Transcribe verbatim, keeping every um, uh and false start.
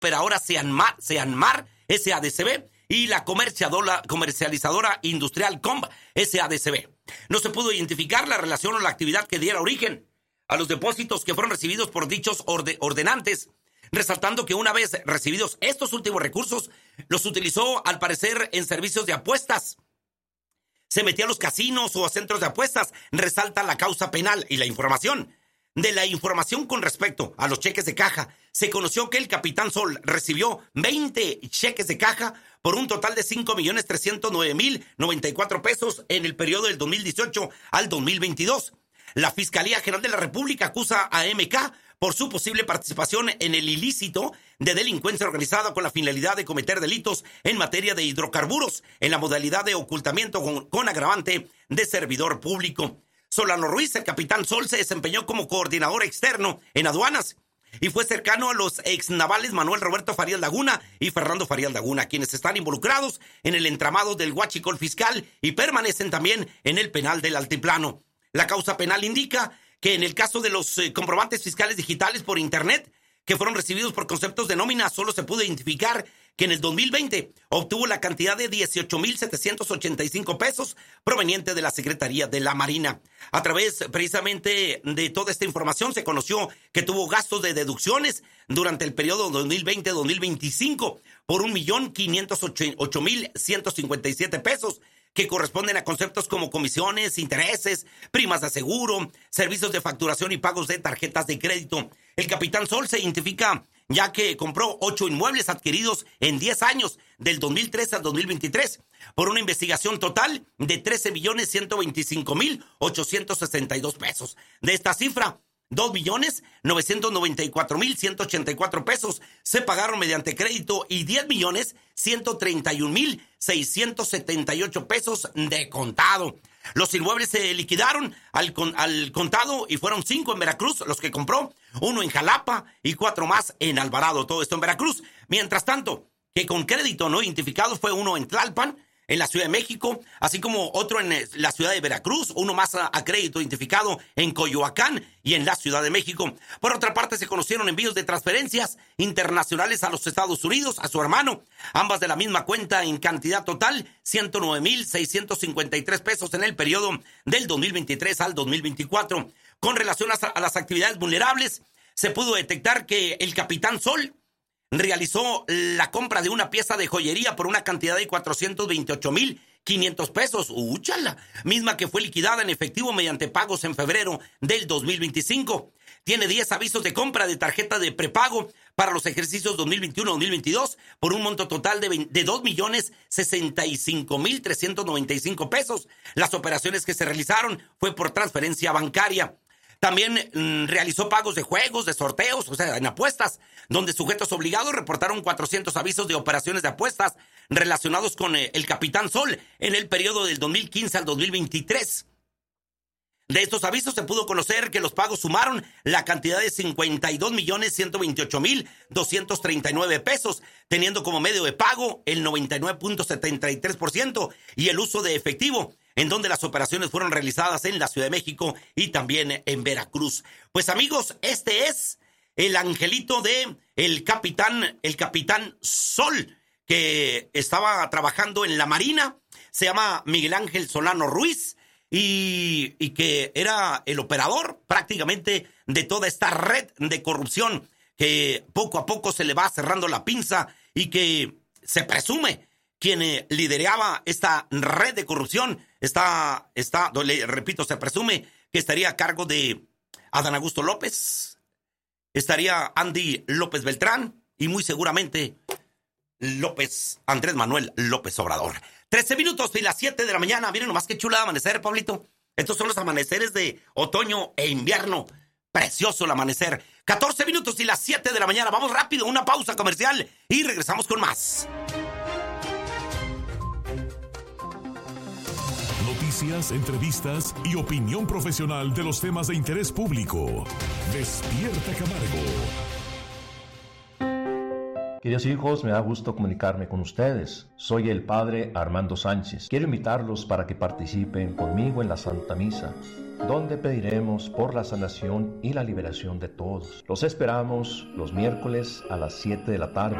Operadora Seanmar, Seanmar S A D C B y la comercializadora industrial Comb S A D C B. No se pudo identificar la relación o la actividad que diera origen a los depósitos que fueron recibidos por dichos orde- ordenantes, resaltando que una vez recibidos estos últimos recursos, los utilizó al parecer en servicios de apuestas. Se metía a los casinos o a centros de apuestas, resalta la causa penal y la información. De la información con respecto a los cheques de caja, se conoció que el Capitán Sol recibió veinte cheques de caja por un total de cinco millones trescientos nueve mil noventa y cuatro pesos en el periodo del dos mil dieciocho al dos mil veintidós. La Fiscalía General de la República acusa a M K por su posible participación en el ilícito de delincuencia organizada con la finalidad de cometer delitos en materia de hidrocarburos en la modalidad de ocultamiento con, con agravante de servidor público. Solano Ruiz, el Capitán Sol, se desempeñó como coordinador externo en aduanas y fue cercano a los exnavales Manuel Roberto Farías Laguna y Fernando Farías Laguna, quienes están involucrados en el entramado del huachicol fiscal y permanecen también en el penal del Altiplano. La causa penal indica que en el caso de los eh, comprobantes fiscales digitales por Internet que fueron recibidos por conceptos de nómina, solo se pudo identificar que en el dos mil veinte obtuvo la cantidad de dieciocho mil setecientos ochenta y cinco pesos proveniente de la Secretaría de la Marina. A través precisamente de toda esta información se conoció que tuvo gastos de deducciones durante el periodo dos mil veinte a dos mil veinticinco por un millón quinientos ocho mil ciento cincuenta y siete pesos, que corresponden a conceptos como comisiones, intereses, primas de seguro, servicios de facturación y pagos de tarjetas de crédito. El Capitán Sol se identifica ya que compró ocho inmuebles adquiridos en diez años, del dos mil tres al dos mil veintitrés, por una investigación total de trece millones ciento veinticinco mil ochocientos sesenta y dos pesos. De esta cifra, dos millones novecientos noventa y cuatro mil ciento ochenta y cuatro pesos se pagaron mediante crédito y diez millones ciento treinta y un mil seiscientos setenta y ocho pesos de contado. Los inmuebles se liquidaron al, con, al contado y fueron cinco en Veracruz los que compró, uno en Jalapa y cuatro más en Alvarado, todo esto en Veracruz. Mientras tanto, que con crédito no identificado fue uno en Tlalpan, en la Ciudad de México, así como otro en la Ciudad de Veracruz, uno más a, a crédito identificado en Coyoacán y en la Ciudad de México. Por otra parte, se conocieron envíos de transferencias internacionales a los Estados Unidos, a su hermano, ambas de la misma cuenta en cantidad total, ciento nueve mil seiscientos cincuenta y tres pesos en el periodo del dos mil veintitrés al dos mil veinticuatro. Con relación a, a las actividades vulnerables, se pudo detectar que el Capitán Sol realizó la compra de una pieza de joyería por una cantidad de cuatrocientos veintiocho mil quinientos pesos, ¡úchala!, misma que fue liquidada en efectivo mediante pagos en febrero del dos mil veinticinco. Tiene diez avisos de compra de tarjeta de prepago para los ejercicios dos mil veintiuno a dos mil veintidós por un monto total de, de dos millones sesenta y cinco mil trescientos noventa y cinco pesos. Las operaciones que se realizaron fue por transferencia bancaria. También mmm, realizó pagos de juegos, de sorteos, o sea, en apuestas, donde sujetos obligados reportaron cuatrocientos avisos de operaciones de apuestas relacionados con eh, el Capitán Sol en el periodo del dos mil quince al dos mil veintitrés. De estos avisos se pudo conocer que los pagos sumaron la cantidad de cincuenta y dos millones ciento veintiocho mil doscientos treinta y nueve pesos, teniendo como medio de pago el noventa y nueve punto setenta y tres por ciento y el uso de efectivo, en donde las operaciones fueron realizadas en la Ciudad de México y también en Veracruz. Pues amigos, este es el angelito de el capitán, el Capitán Sol, que estaba trabajando en la Marina. Se llama Miguel Ángel Solano Ruiz y, y que era el operador prácticamente de toda esta red de corrupción que poco a poco se le va cerrando la pinza y que se presume quien eh, lideraba esta red de corrupción está, está, le repito, se presume que estaría a cargo de Adán Augusto López, estaría Andy López Beltrán y muy seguramente López, Andrés Manuel López Obrador. trece minutos y las siete de la mañana. Miren nomás qué chula de amanecer, Pablito. Estos son los amaneceres de otoño e invierno. Precioso el amanecer. catorce minutos y las siete de la mañana. Vamos rápido, una pausa comercial y regresamos con más. Noticias, entrevistas y opinión profesional de los temas de interés público. Despierta Camargo. Queridos hijos, me da gusto comunicarme con ustedes. Soy el Padre Armando Sánchez. Quiero invitarlos para que participen conmigo en la Santa Misa. donde pediremos por la sanación y la liberación de todos. Los esperamos los miércoles a las siete de la tarde.